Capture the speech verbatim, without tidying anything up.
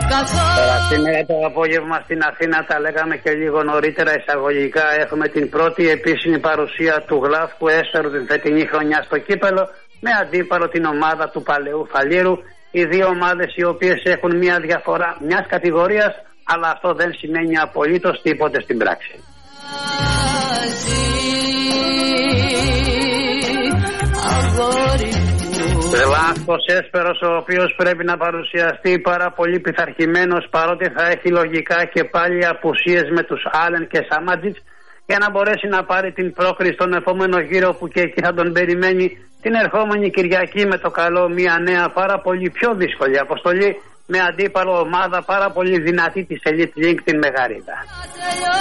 Τώρα σήμερα το απόγευμα στην Αθήνα, τα λέγαμε και λίγο νωρίτερα εισαγωγικά, έχουμε την πρώτη επίσημη παρουσία του Γλάφκου Έστερου την φετινή χρονιά στο κύπελο, με αντίπαλο την ομάδα του Παλαιού Φαλήρου. Οι δύο ομάδες οι οποίες έχουν μια διαφορά μιας κατηγορίας, αλλά αυτό δεν σημαίνει απολύτως τίποτε στην πράξη. Γλάφκος Έσπερος, ο οποίος πρέπει να παρουσιαστεί πάρα πολύ πειθαρχημένος, παρότι θα έχει λογικά και πάλι απουσίες με τους Άλεν και Σαμάτζιτς, για να μπορέσει να πάρει την πρόκριση στον επόμενο γύρο, που και εκεί θα τον περιμένει την ερχόμενη Κυριακή με το καλό μια νέα πάρα πολύ πιο δύσκολη αποστολή, με αντίπαλο ομάδα πάρα πολύ δυνατή της Elite League, την Μεγαρίδα.